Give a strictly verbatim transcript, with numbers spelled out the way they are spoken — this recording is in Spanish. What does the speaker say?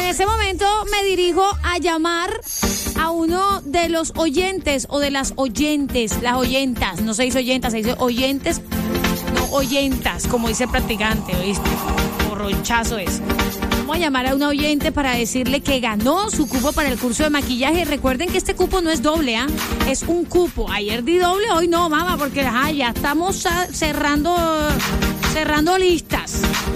en ese momento me dirijo a llamar a uno de los oyentes o de las oyentes, las oyentas, no se dice oyentas, se dice oyentes, no oyentas, como dice el practicante, ¿oíste? Borronchazo eso. Vamos a llamar a una oyente para decirle que ganó su cupo para el curso de maquillaje. Recuerden que este cupo no es doble, ¿ah? ¿eh? Es un cupo. Ayer di doble, hoy no, mamá, porque ajá, ya estamos cerrando, cerrando listas.